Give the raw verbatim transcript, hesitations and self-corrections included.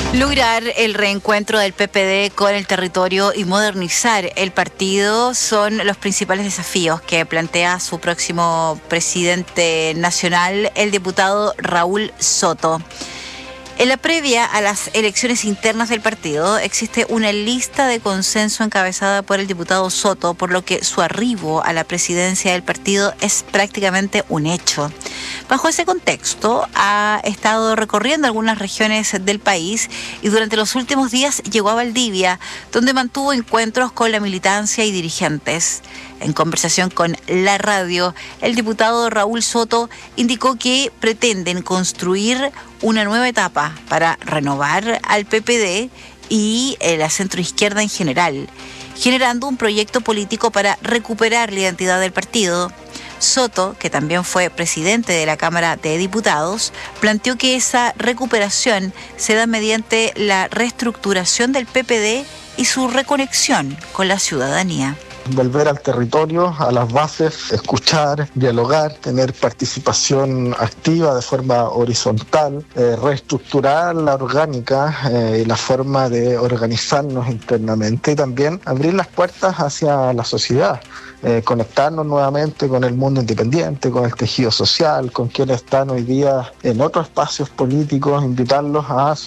Lograr el reencuentro del P P D con el territorio y modernizar el partido son los principales desafíos que plantea su próximo presidente nacional, el diputado Raúl Soto. En la previa a las elecciones internas del partido existe una lista de consenso encabezada por el diputado Soto, por lo que su arribo a la presidencia del partido es prácticamente un hecho. Bajo ese contexto, ha estado recorriendo algunas regiones del país y durante los últimos días llegó a Valdivia, donde mantuvo encuentros con la militancia y dirigentes. En conversación con La Radio, el diputado Raúl Soto indicó que pretenden construir una nueva etapa para renovar al P P D y la centroizquierda en general, generando un proyecto político para recuperar la identidad del partido. Soto, que también fue presidente de la Cámara de Diputados, planteó que esa recuperación se da mediante la reestructuración del P P D y su reconexión con la ciudadanía. Volver al territorio, a las bases, escuchar, dialogar, tener participación activa de forma horizontal, eh, reestructurar la orgánica y eh, la forma de organizarnos internamente y también abrir las puertas hacia la sociedad. Eh, conectarnos nuevamente con el mundo independiente, con el tejido social, con quienes están hoy día en otros espacios políticos, invitarlos a